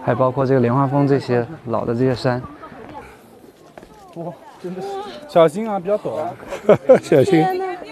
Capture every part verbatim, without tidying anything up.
还包括这个莲花峰这些老的这些山。 哇，真的是小心啊，比较陡啊， 小心。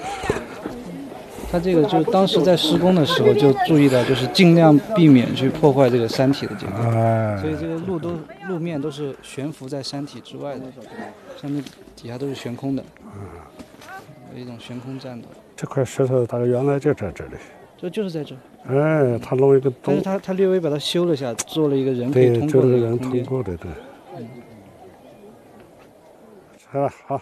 它这个就当时在施工的时候就注意到，就是尽量避免去破坏这个山体的结构， 哎、 所以这个路都路面都是悬浮在山体之外的，上面底下都是悬空的，有一种悬空栈道。 这块石头大概原来就在这里， 就就是在这。 哎，他弄一个洞， 但是他他略微把它修了下，做了一个人可以对， 通就是人过的空间。 通过的，对。嗯。好了，好。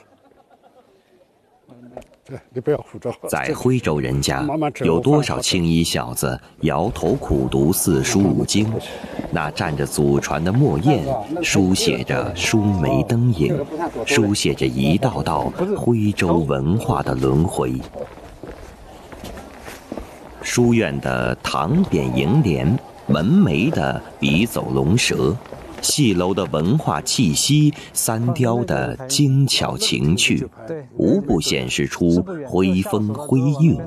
对，你不要胡诌。 在徽州人家，有多少青衣小子摇头苦读四书五经？那蘸着祖传的墨砚，书写着疏梅灯影，书写着一道道徽州文化的轮回。书院的堂匾楹联，门楣的笔走龙蛇，戏楼的文化气息，三雕的精巧情趣，无不显示出徽风徽韵。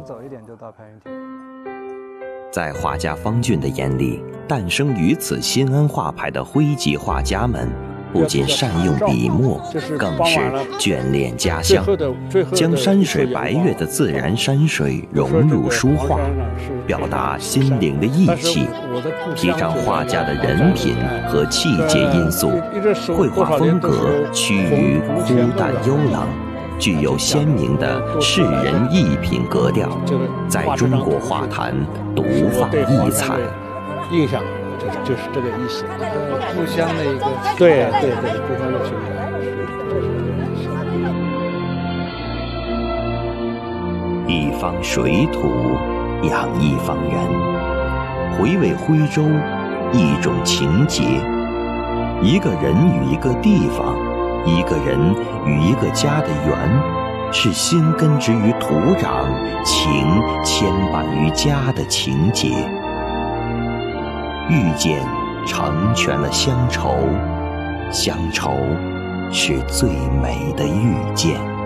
在画家方俊的眼里，诞生于此新安画派的徽籍画家们，不仅善用笔墨，更是眷恋家乡，将山水白月的自然山水融入书画，表达心灵的义气，提倡画家的人品和气节因素。绘画风格趋于枯淡幽朗，具有鲜明的世人艺品格调，在中国画坛独放异彩。 印象就是就是这个意思， 故乡的一个对对对，故乡的情感是。 一方水土养一方人，回味徽州，一种情结。一个人与一个地方，一个人与一个家的缘，是心根植于土壤，情牵绊于家的情结。遇见成全了乡愁，乡愁是最美的遇见。